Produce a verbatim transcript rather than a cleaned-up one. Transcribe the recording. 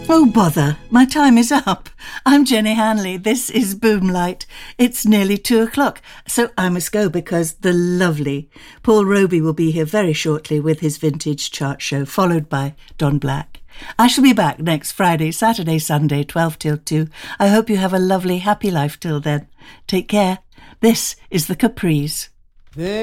Oh, bother. My time is up. I'm Jenny Hanley. This is Boomlight. It's nearly two o'clock, so I must go because the lovely Paul Roby will be here very shortly with his vintage chart show, followed by Don Black. I shall be back next Friday, Saturday, Sunday, twelve till two. I hope you have a lovely, happy life till then. Take care. This is the Capris.